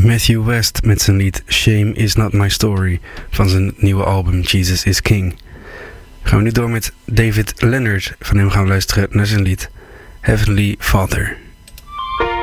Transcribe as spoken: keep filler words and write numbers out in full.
Matthew West met zijn lied Shame Is Not My Story van zijn nieuwe album Jesus Is King. Gaan we nu door met David Leonard. Van hem gaan we luisteren naar zijn lied Heavenly Father.